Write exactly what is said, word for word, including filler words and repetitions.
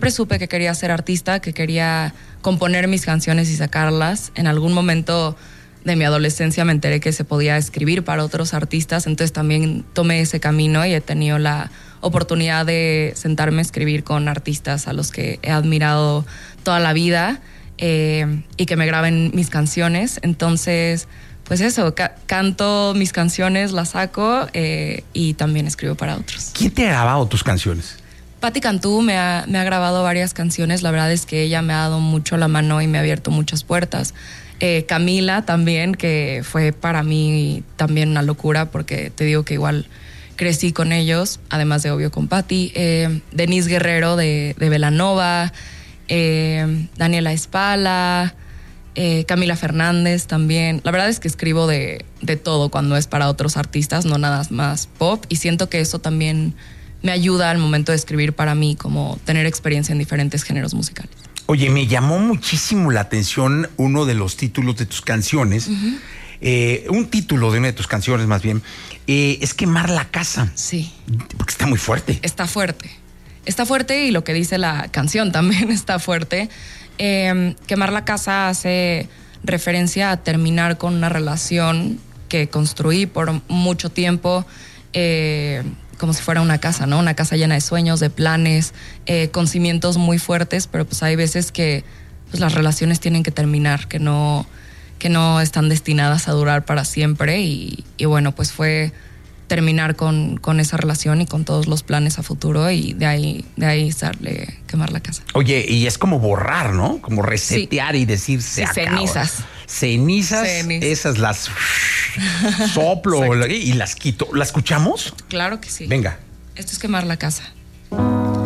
siempre supe que quería ser artista, que quería componer mis canciones y sacarlas. En algún momento de mi adolescencia me enteré que se podía escribir para otros artistas, entonces también tomé ese camino y he tenido la oportunidad de sentarme a escribir con artistas a los que he admirado toda la vida eh, y que me graben mis canciones. Entonces, pues eso, ca- canto mis canciones, las saco eh, y también escribo para otros. ¿Quién te ha grabado tus canciones? Patti Cantú me ha, me ha grabado varias canciones. La verdad es que ella me ha dado mucho la mano y me ha abierto muchas puertas. Eh, Camila también, que fue para mí también una locura, porque te digo que igual crecí con ellos, además de obvio con Patti. Eh, Denise Guerrero de, de Belanova, eh, Daniela Espala, eh, Camila Fernández también. La verdad es que escribo de, de todo cuando es para otros artistas, no nada más pop, y siento que eso también me ayuda al momento de escribir para mí, como tener experiencia en diferentes géneros musicales. Oye, me llamó muchísimo la atención uno de los títulos de tus canciones. Uh-huh. Eh, un título de una de tus canciones, más bien, eh, es Quemar la Casa. Sí. Porque está muy fuerte. Está fuerte. Está fuerte y lo que dice la canción también está fuerte. Eh, Quemar la Casa hace referencia a terminar con una relación que construí por mucho tiempo, eh, como si fuera una casa, ¿no? Una casa llena de sueños, de planes, eh, con cimientos muy fuertes, pero pues hay veces que pues, las relaciones tienen que terminar, que no, que no están destinadas a durar para siempre y, y bueno, pues fue terminar con, con esa relación y con todos los planes a futuro y de ahí, de ahí darle quemar la casa. Oye, y es como borrar, ¿no? Como resetear sí. y decir se sí, acaba. Cenizas. Cenizas, Cenizas. Esas las soplo y las quito. ¿La escuchamos? Claro que sí. Venga. Esto es Quemar la Casa.